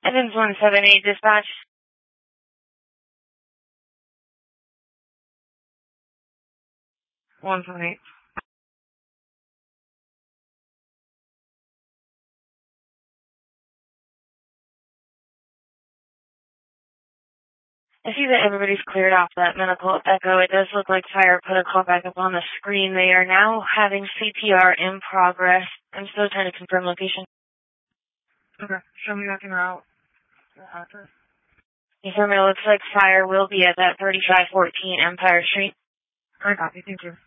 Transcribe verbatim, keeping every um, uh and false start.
Evans one seven eight dispatch. one seven eight. I see that everybody's cleared off that medical echo. It does look like fire put a call back up on the screen. They are now having C P R in progress. I'm still trying to confirm location. Okay, show me back in route. Address. Confirm it looks like fire will be at that thirty-five fourteen Empire Street. I copy, thank you.